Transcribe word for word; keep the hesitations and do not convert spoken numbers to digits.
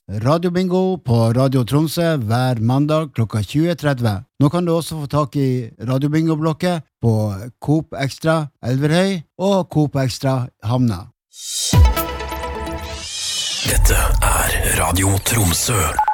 Radiobingo på Radio Tromsø hver mandag klokka tjue tretti. Nå kan du også få tak i Radiobingo-blokket på Coop Extra Elverhøy og Coop Extra Hamna. Dette er Radio Tromsø.